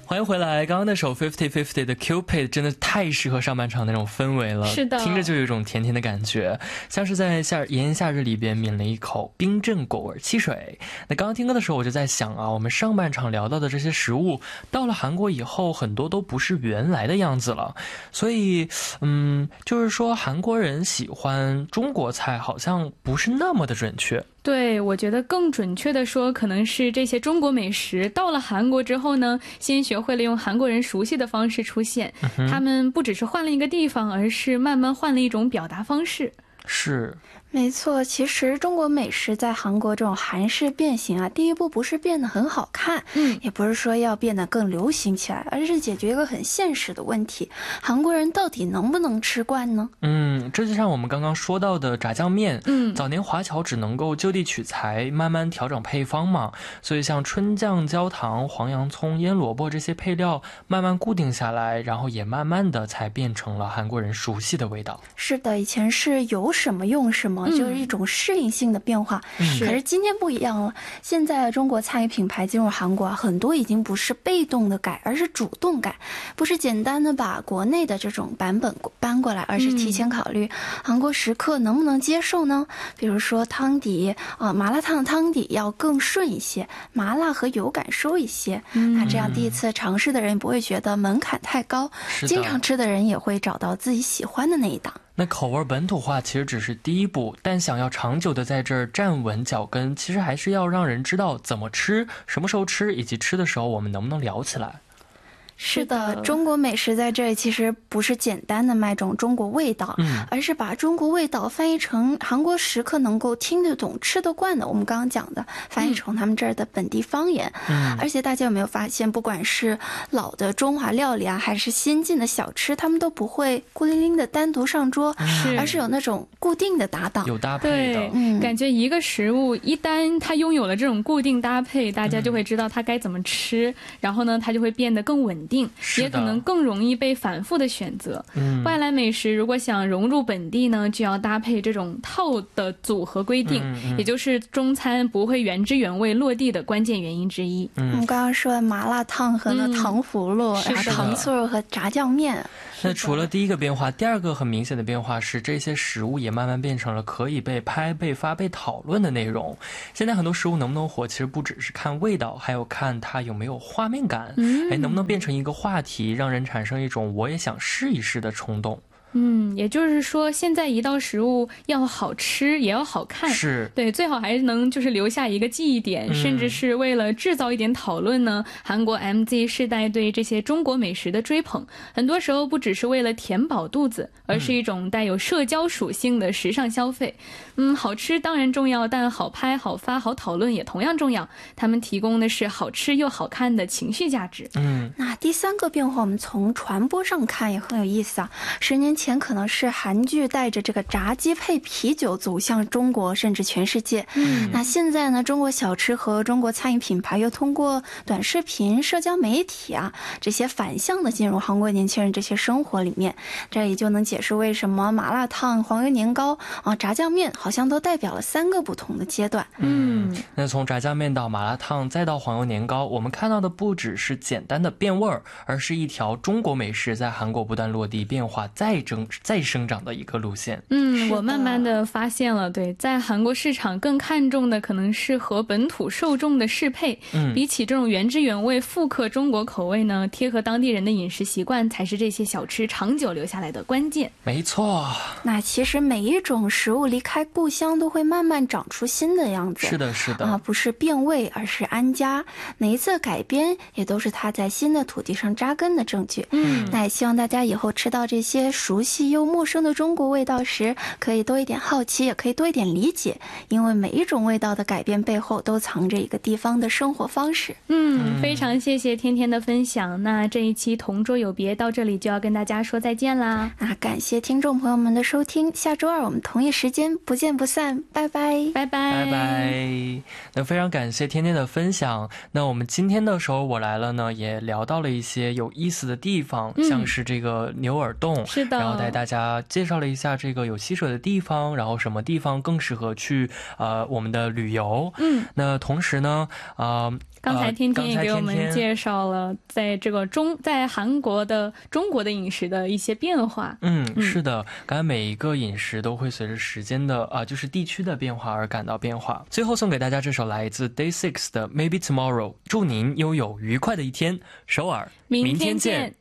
欢迎回来。刚刚那首 50-50 的 Cupid 真的太适合上半场那种氛围了， 是的， 听着就有一种甜甜的感觉，像是在炎炎夏日里边抿了一口冰镇果味汽水。那刚刚听歌的时候我就在想啊，我们上半场聊到的这些食物到了韩国以后很多都不是原来的样子了，所以就是说韩国人喜欢中国菜好像不是那么的准确。 对，我觉得更准确的说，可能是这些中国美食到了韩国之后呢，先学会了用韩国人熟悉的方式出现，他们不只是换了一个地方，而是慢慢换了一种表达方式。 是， 没错，其实中国美食在韩国这种韩式变形啊，第一步不是变得很好看，也不是说要变得更流行起来，而是解决一个很现实的问题，韩国人到底能不能吃惯呢？ 这就像我们刚刚说到的炸酱面，早年华侨只能够就地取材，慢慢调整配方嘛，所以像春酱、焦糖、黄洋葱、腌萝卜这些配料慢慢固定下来，然后也慢慢的才变成了韩国人熟悉的味道。 是的，以前是有什么用什么，就是一种适应性的变化，可是今天不一样了，现在中国餐饮品牌进入韩国很多已经不是被动的改，而是主动改，不是简单的把国内的这种版本搬过来，而是提前考虑韩国食客能不能接受呢？比如说汤底麻辣烫汤底要更顺一些，麻辣和油感收一些，那这样第一次尝试的人不会觉得门槛太高，经常吃的人也会找到自己喜欢的那一档。 那口味本土化其实只是第一步，但想要长久的在这儿站稳脚跟，其实还是要让人知道怎么吃，什么时候吃，以及吃的时候我们能不能聊起来。 是的，中国美食在这里其实不是简单的卖种中国味道，而是把中国味道翻译成韩国食客能够听得懂吃得惯的，我们刚刚讲的翻译成他们这儿的本地方言。而且大家有没有发现，不管是老的中华料理啊，还是新进的小吃，他们都不会孤零零的单独上桌，而是有那种固定的搭档， 有搭配的。感觉一个食物一旦它拥有了这种固定搭配，大家就会知道它该怎么吃，然后呢它就会变得更稳定，也可能更容易被反复的选择。外来美食如果想融入本地呢，就要搭配这种套的组合规定，也就是中餐不会原汁原味落地的关键原因之一。 我们刚刚说的麻辣烫和那糖葫芦，然后糖醋和炸酱面。 那除了第一个变化，第二个很明显的变化是这些食物也慢慢变成了可以被拍、被发、被讨论的内容。现在很多食物能不能火，其实不只是看味道，还有看它有没有画面感，能不能变成一个话题，让人产生一种我也想试一试的冲动。 也就是说现在一道食物要好吃也要好看， 是对，最好还能就是留下一个记忆点，甚至是为了制造一点讨论呢，韩国 MZ 世代对这些中国美食的追捧，很多时候不只是为了填饱肚子，而是一种带有社交属性的时尚消费。好吃当然重要，但好拍、好发、好讨论也同样重要，他们提供的是好吃又好看的情绪价值。 那第三个变化我们从传播上看也很有意思啊，10年前可能是韩剧带着这个炸鸡配啤酒走向中国甚至全世界，那现在呢，中国小吃和中国餐饮品牌又通过短视频、社交媒体啊这些反向的进入韩国年轻人这些生活里面，这也就能解释为什么麻辣烫、黄油年糕炸酱面好像都代表了3个不同的阶段。 那从炸酱面到麻辣烫再到黄油年糕，我们看到的不只是简单的变味儿，而是一条中国美食在韩国不断落地变化再生长的一个路线。 我慢慢的发现了，对，在韩国市场更看重的可能是和本土受众的适配，比起这种原汁原味复刻中国口味呢，贴合当地人的饮食习惯才是这些小吃长久留下来的关键。 没错， 那其实每一种食物离开故乡都会慢慢长出新的样子， 是的是的不是变味而是安家，每一次改编也都是它在新的土地上扎根的证据。那也希望大家以后吃到这些熟悉又陌生的中国味道时，可以多一点好奇，也可以多一点理解，因为每一种味道的改变背后都藏着一个地方的生活方式。 非常谢谢天天的分享。那这一期同桌有别到这里就要跟大家说再见啦。 感谢听众朋友们的收听，下周2我们同一时间不见不散，拜拜拜拜拜拜。那非常感谢天天的分享。那我们今天的时候我来了呢，也聊到了一些有意思的地方，像是这个牛耳洞， 是的，然然后带大家介绍了一下这个有溪水的地方，然后什么地方更适合去我们的旅游。那同时呢刚才天天也给我们介绍了在这个在韩国的中国的饮食的一些变化。 是的，刚才每一个饮食都会随着时间的就是地区的变化而感到变化。最后送给大家这首来自 Day6 的 Maybe Tomorrow， 祝您拥有愉快的一天，首尔，明天见。